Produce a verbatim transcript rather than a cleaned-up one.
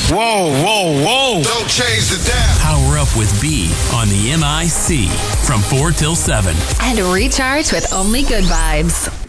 Whoa, whoa, whoa. Don't change the dial. Power up with B on the M I C from four till seven. And recharge with only good vibes.